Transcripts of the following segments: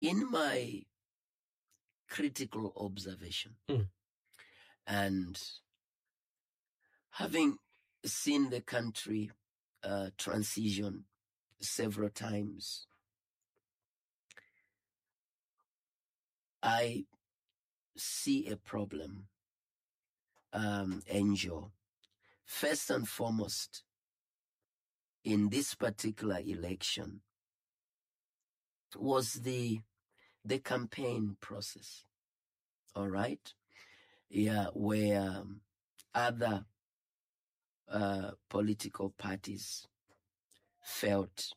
in my critical observation and having seen the country transition several times, I see a problem, Angel. First and foremost, in this particular election, was the campaign process. All right? Yeah, where other political parties felt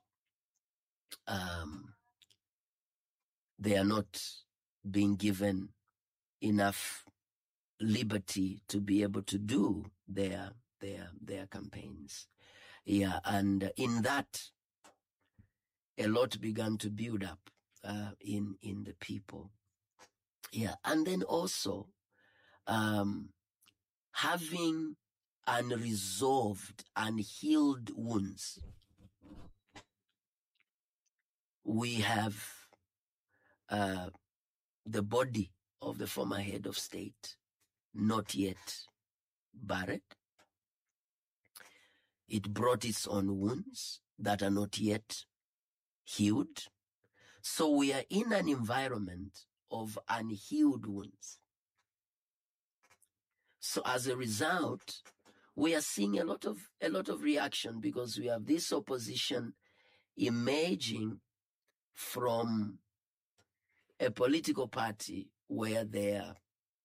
they are not being given enough liberty to be able to do their campaigns. Yeah, and in that, a lot began to build up in the people. Yeah, and then also having unresolved, unhealed wounds. We have the body of the former head of state not yet buried. It brought its own wounds that are not yet healed. So we are in an environment of unhealed wounds. So as a result, we are seeing a lot of reaction, because we have this opposition emerging from a political party where the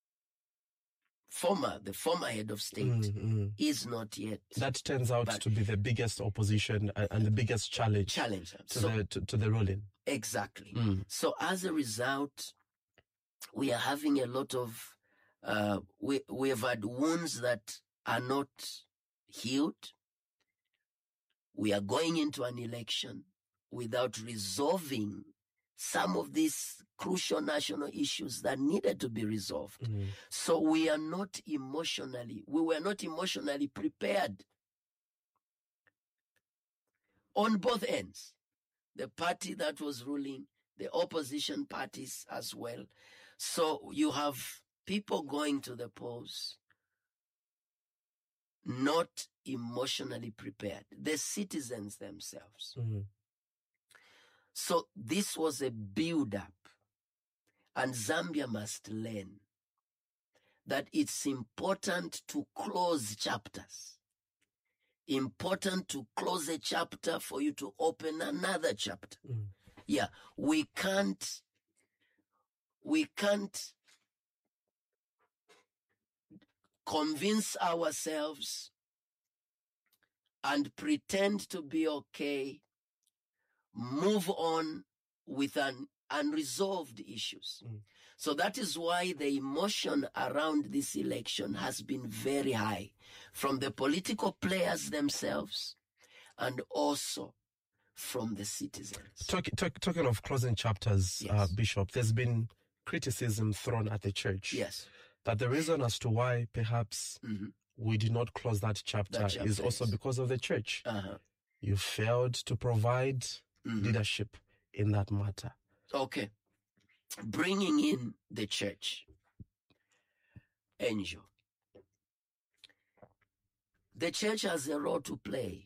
former head of state is not yet. That turns out to be the biggest opposition and the biggest challenge to the ruling. Exactly. So as a result, we are having a lot of we have had wounds that are not healed. We are going into an election without resolving some of these crucial national issues that needed to be resolved. So we were not emotionally prepared on both ends. The party that was ruling, the opposition parties as well. So you have people going to the polls not emotionally prepared, the citizens themselves. So this was a build-up, and Zambia must learn that it's important to close chapters. Important to close a chapter for you to open another chapter. Yeah, we can't convince ourselves and pretend to be okay, move on with unresolved issues. So that is why the emotion around this election has been very high from the political players themselves and also from the citizens. Talking of closing chapters, yes. Bishop, there's been criticism thrown at the church. Yes. That the reason as to why perhaps we did not close that chapter is also because of the church. You failed to provide leadership in that matter. Okay. Bringing in the church. Angel. The church has a role to play.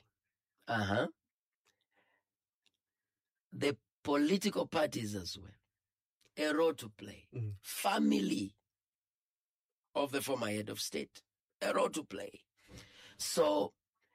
The political parties as well. A role to play. Family of the former head of state. A role to play. So